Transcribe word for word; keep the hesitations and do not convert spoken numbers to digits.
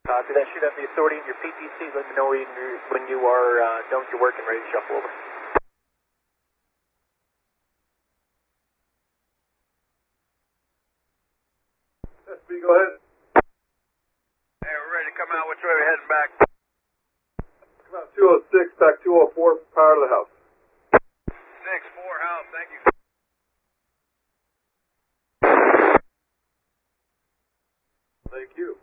Copy that. Should have the authority in your P T C. Let me know when, you're, when you are uh, done with your work and ready to shuffle over. S B, go ahead. Hey, we're ready to come out. Which way are we heading back? Come out two oh six, back two oh four, power to the house. six four house, thank you. Thank you.